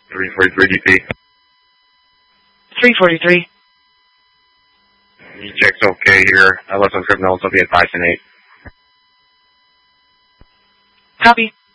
343 DP. 343. You check's okay here. I left some criminals. I'll be at 5 and 8. Copy.